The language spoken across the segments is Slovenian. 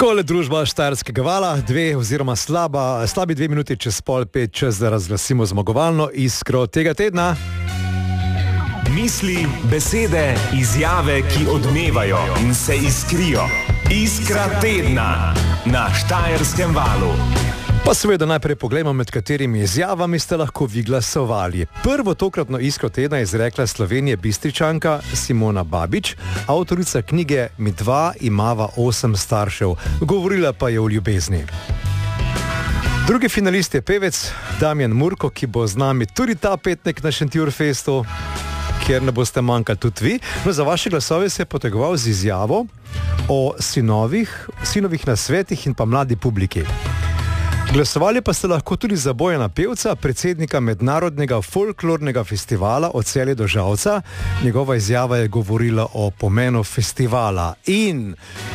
Takole družba Štajerskega vala, slabi 2 minuti čez 4:30, čas da razglasimo zmagovalno iskro tega tedna. Misli, besede, izjave, ki odmevajo in se iskrijo. Iskra tedna na Štajerskem valu. Pa seveda najprej poglejmo, med katerimi izjavami ste lahko vi glasovali. Prvo tokratno iskro tedna je izrekla Slovenije Bistričanka Simona Babič, avtorica knjige Mi dva imava 8 staršev. Govorila pa je o ljubezni. Drugi finalist je pevec Damjan Murko, ki bo z nami tudi ta petek na Šentjurfestu, kjer ne boste manjkali tudi vi. No, za vaše glasove se je potegoval z izjavo o sinovih nasvetih in pa mladi publiki. Glasovali pa ste lahko tudi za Bojana Pevca, predsednika Mednarodnega folklornega festivala Od Celja do Žalca. Njegova izjava je govorila o pomenu festivala in...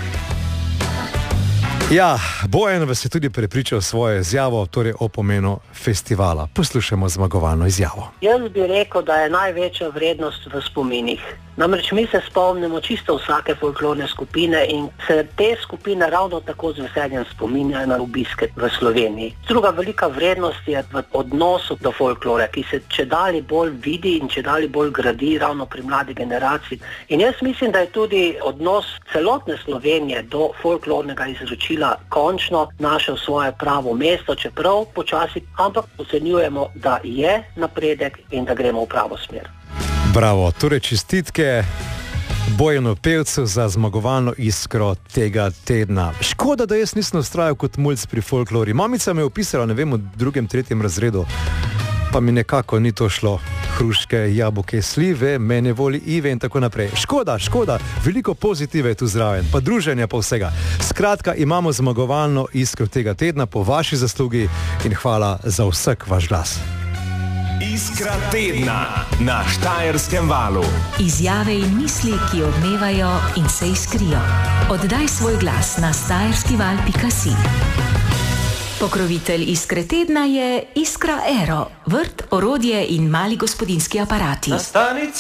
Ja, Bojan vas je tudi prepričal svojo izjavo, torej o pomenu festivala. Poslušajmo zmagovalno izjavo. Jaz bi rekel, da je največja vrednost v spominih. Namreč mi se spomnimo čisto vsake folklorne skupine in se te skupine ravno tako z veseljem spominjajo na obiske v Sloveniji. Druga velika vrednost je v odnosu do folklore, ki se čedalje bolj vidi in čedalje bolj gradi ravno pri mladi generaciji. In jaz mislim, da je tudi odnos celotne Slovenije do folklornega izročila končno našel svoje pravo mesto, čeprav počasi, ampak ocenjujemo, da je napredek in da gremo v pravo smer. Bravo, torej čestitke Bojanu Pevcu za zmagovalno iskro tega tedna. Škoda, da jaz nisem vztrajal kot mulc pri folklori. Mamica me je opisala, ne vem, v 2., 3. razredu, pa mi nekako ni to šlo. Hruške, jabolke, slive, mene voli Ive in tako naprej. Škoda, veliko pozitive je tu zraven, pa druženja pa vsega. Skratka, imamo zmagovalno iskro tega tedna po vaši zaslugi in hvala za vsak vaš glas. Iskra tedna na Štajerskem valu. Izjave in misli, ki odmevajo in se iskrijo. Oddaj svoj glas na stajerskival.si. Pokrovitelj Iskre tedna je Iskra Aero, vrt, orodje in mali gospodinjski aparati.